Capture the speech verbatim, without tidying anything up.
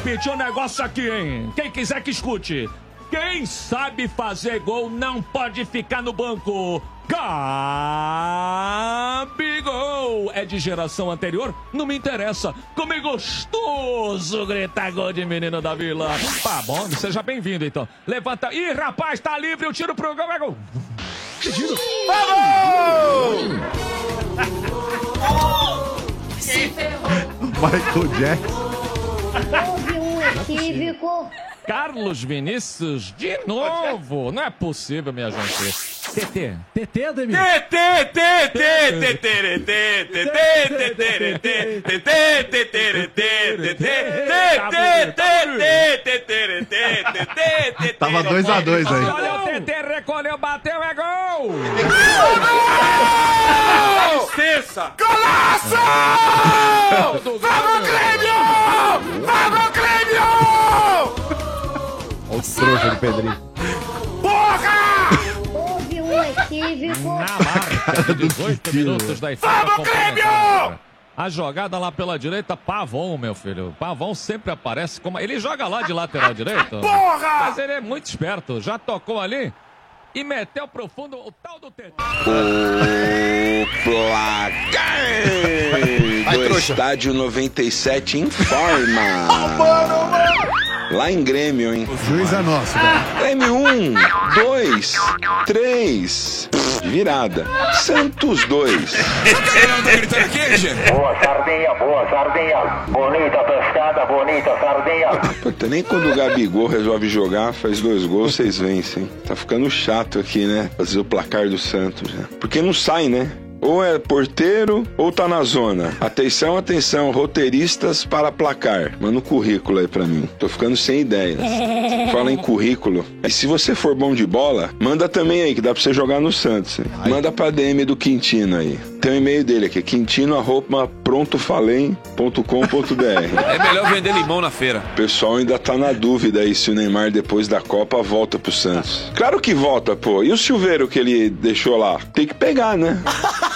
repetir um negócio aqui, hein? Quem quiser que escute. Quem sabe fazer gol não pode ficar no banco. Gabigol é de geração anterior? Não me interessa. Como é gostoso gritar gol de menino da Vila. Tá bom, seja bem-vindo então. Levanta. Ih, rapaz, tá livre, eu tiro pro gol. É gol. Tiro. Vamos! Michael Jackson. Houve um equívoco. Carlos Vinícius de novo. Não é possível, minha gente. T T. T T, Ademir? T T, T T, T T, T T, T T, Tava dois a dois aí. Olha o T T, recolheu, bateu, é gol! Licença! Golaço! Vamos, Grêmio! Vamos, Grêmio! Olha o trouxa do Pedrinho. Porra! Houve um equívoco. Na marca de dezoito minutos da etapa. Vamos, Grêmio! A jogada lá pela direita, Pavon, meu filho. Pavon sempre aparece como... Ele joga lá de lateral direito. Porra! Mas ele é muito esperto. Já tocou ali e meteu pro fundo o tal do T T. O placar do estádio noventa e sete informa. Lá em Grêmio, hein? Juiz é nosso, né? Grêmio um, dois, três. Virada. Santos dois. Boa sardinha, boa sardinha. Bonita pescada, bonita sardinha. Puta, nem quando o Gabigol resolve jogar, faz dois gols, vocês vencem. Tá ficando chato aqui, né? Fazer o placar do Santos, né? Porque não sai, né? Ou é porteiro ou tá na zona. Atenção, atenção, roteiristas para placar. Manda um currículo aí pra mim. Tô ficando sem ideias. Fala em currículo. E se você for bom de bola, manda também aí, que dá pra você jogar no Santos. Hein? Manda pra D M do Quintino aí. Tem o um e-mail dele aqui, quintino arroba prontofalem ponto com ponto b r. É melhor vender limão na feira. O pessoal ainda tá na dúvida aí se o Neymar, depois da Copa, volta pro Santos. Claro que volta, pô. E o Silveiro que ele deixou lá? Tem que pegar, né?